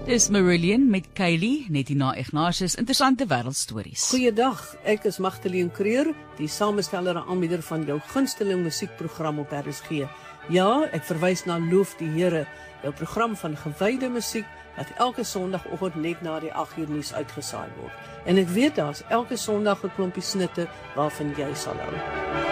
Dis Marillion met Kylie, net hierna Ignatius, interessante wêreldstories. Goeiedag, ek is Magdalene Creer, die samesteller en aanbieder van jou gunsteling musiekprogram op RSG. Ja, ek verwys na Loof die Here, jou program van gewyde musiek, wat elke Sondagoggend net na die 8 uur nuus uitgesaai word. En ek weet daar's elke Sondag 'n klompie snitte waarvan jy sal hou.